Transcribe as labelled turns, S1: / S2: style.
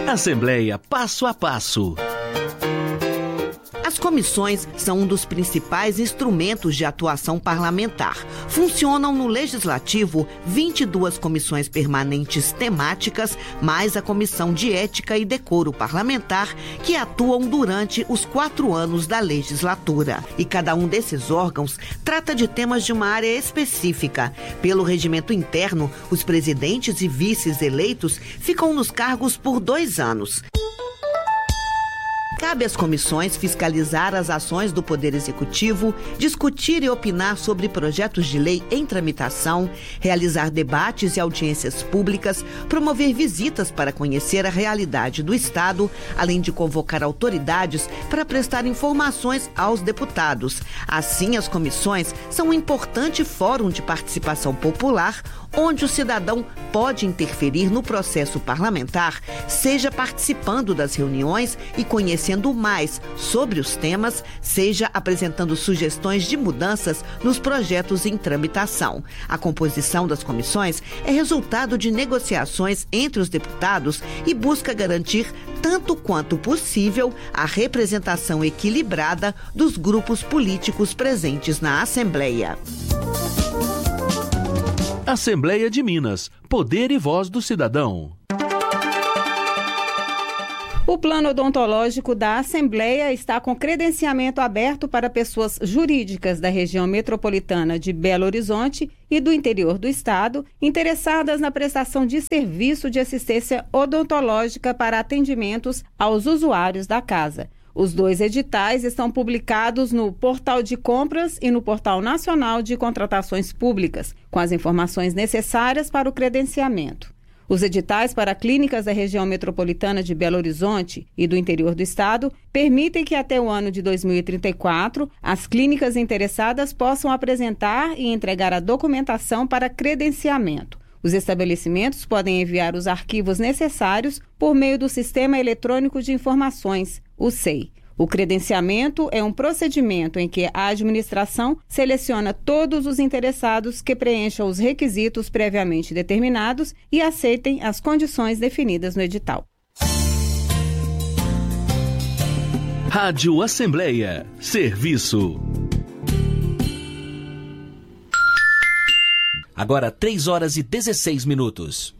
S1: Assembleia Passo a Passo.
S2: As comissões são um dos principais instrumentos de atuação parlamentar. Funcionam no Legislativo 22 comissões permanentes temáticas, mais a Comissão de Ética e Decoro Parlamentar, que atuam durante os 4 anos da legislatura. E cada um desses órgãos trata de temas de uma área específica. Pelo regimento interno, os presidentes e vices eleitos ficam nos cargos por 2 anos. Cabe às comissões fiscalizar as ações do Poder Executivo, discutir e opinar sobre projetos de lei em tramitação, realizar debates e audiências públicas, promover visitas para conhecer a realidade do Estado, além de convocar autoridades para prestar informações aos deputados. Assim, as comissões são um importante fórum de participação popular, onde o cidadão pode interferir no processo parlamentar, seja participando das reuniões e conhecendo mais sobre os temas, seja apresentando sugestões de mudanças nos projetos em tramitação. A composição das comissões é resultado de negociações entre os deputados e busca garantir, tanto quanto possível, a representação equilibrada dos grupos políticos presentes na Assembleia.
S1: Assembleia de Minas. Poder e voz do cidadão.
S3: O plano odontológico da Assembleia está com credenciamento aberto para pessoas jurídicas da região metropolitana de Belo Horizonte e do interior do estado, interessadas na prestação de serviço de assistência odontológica para atendimentos aos usuários da casa. Os 2 editais estão publicados no Portal de Compras e no Portal Nacional de Contratações Públicas, com as informações necessárias para o credenciamento. Os editais para clínicas da região metropolitana de Belo Horizonte e do interior do estado permitem que até o ano de 2034 as clínicas interessadas possam apresentar e entregar a documentação para credenciamento. Os estabelecimentos podem enviar os arquivos necessários por meio do Sistema Eletrônico de Informações, o SEI. O credenciamento é um procedimento em que a administração seleciona todos os interessados que preencham os requisitos previamente determinados e aceitem as condições definidas no edital.
S1: Rádio Assembleia. Serviço.
S4: Agora 3 horas e 16 minutos.